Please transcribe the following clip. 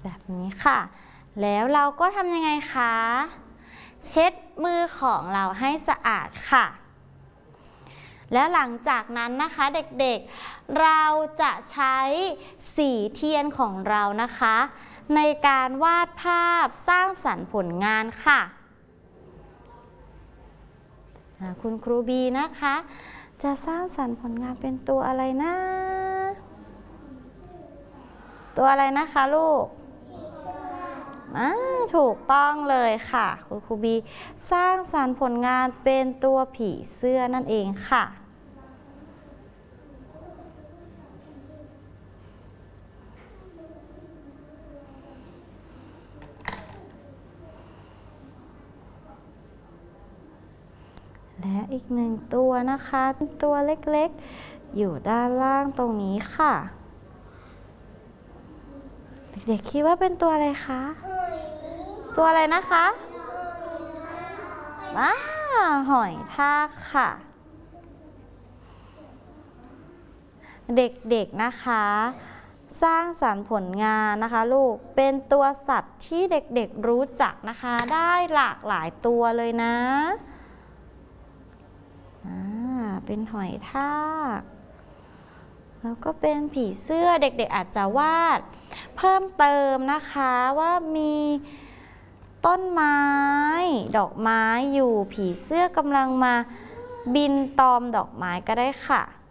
แบบนี้ค่ะแล้วเราก็ทำยังไงคะเช็ดมือของเราให้สะอาดค่ะแล้วหลังจากนั้นนะคะเด็กๆเราจะใช้สีเทียนของเรานะคะในการวาดภาพสร้างสรรค์ผลงานค่ะคุณครูบีนะคะจะสร้างสรรค์ผลงานเป็นตัวอะไรนะตัวอะไรนะคะลูกถูกต้องเลยค่ะคุณครูบีสร้างสรรค์ผลงานเป็นตัวผีเสื้อนั่นเองค่ะและอีกหนึ่งตัวนะคะตัวเล็กๆอยู่ด้านล่างตรงนี้ค่ะเด็กๆคิดว่าเป็นตัวอะไรคะตัวอะไรนะคะหอยทากค่ะเด็กๆนะคะสร้างสรรค์ผลงานนะคะลูกเป็นตัวสัตว์ที่เด็กๆรู้จักนะคะได้หลากหลายตัวเลยนะเป็นหอยทากแล้วก็เป็นผีเสื้อเด็กๆอาจจะวาดเพิ่มเติมนะคะว่ามีต้นไม้ดอกไม้อยู่ผีเสื้อกำลังมาบินตอมดอกไม้ก็ได้ค่ะ